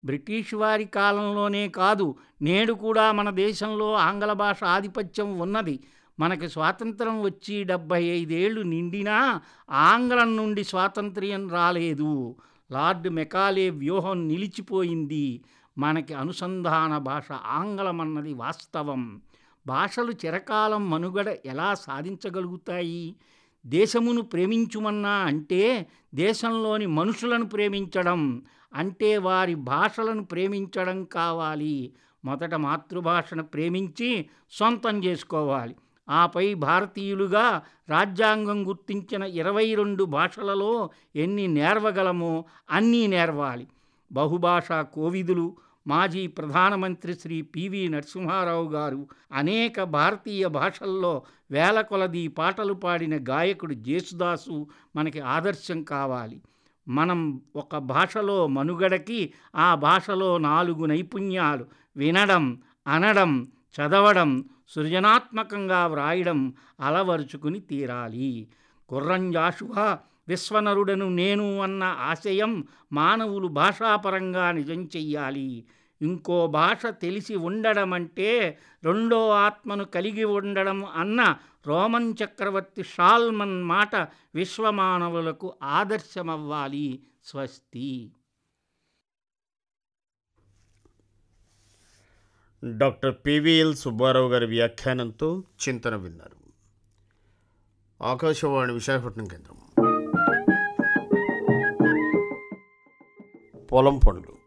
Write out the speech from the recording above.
British వారి కాలంలోనే కాదు, నేడు కూడా మన దేశంలో ఆంగ్ల భాష ఆధిపత్యం ఉన్నది. మనకి స్వాతంత్రం వచ్చి 75 ఏళ్ళు నిండినా ఆంగ్లం నుండి స్వాతంత్ర్యం రాలేదు. లార్డ్ మెకాలే వ్యూహం నిలిచిపోయింది. మనకి అనుసంధాన భాష ఆంగ్లం అన్నది వాస్తవం. భాషలు చిరకాలం మనుగడ ఎలా సాధించగలుగుతాయి? దేశమును ప్రేమించుమన్నా అంటే దేశంలోని మనుషులను ప్రేమించడం, అంటే వారి భాషలను ప్రేమించడం కావాలి. మొదట మాతృభాషను ప్రేమించి సొంతం చేసుకోవాలి. ఆపై భారతీయులుగా రాజ్యాంగం గుర్తించిన 22 భాషలలో ఎన్ని నేర్వగలమో అన్నీ నేర్వాలి. బహుభాషా కోవిదులు మాజీ ప్రధానమంత్రి శ్రీ పివి నరసింహారావు గారు, అనేక భారతీయ భాషల్లో వేల కొలది పాటలు పాడిన గాయకుడు జేసుదాసు మనకి ఆదర్శం కావాలి. మనం ఒక భాషలో మనుగడకి ఆ భాషలో 4 నైపుణ్యాలు: వినడం, అనడం, చదవడం, సృజనాత్మకంగా వ్రాయడం అలవరుచుకుని తీరాలి. గుర్రం జాషువా విశ్వనరుడను నేను అన్న ఆశయం మానవులు భాషాపరంగా నిజం చెయ్యాలి. ఇంకో భాష తెలిసి ఉండడం అంటే రెండో ఆత్మను కలిగి ఉండడం అన్న రోమన్ చక్రవర్తి షాల్మన్ మాట విశ్వమానవులకు ఆదర్శమవ్వాలి. స్వస్తి. డాక్టర్ పివిఎల్ సుబ్బారావు గారి వ్యాఖ్యానంతో చింతన విన్నారు. ఆకాశవాణి విశాఖపట్నం కేంద్రం. పొలం పనులు.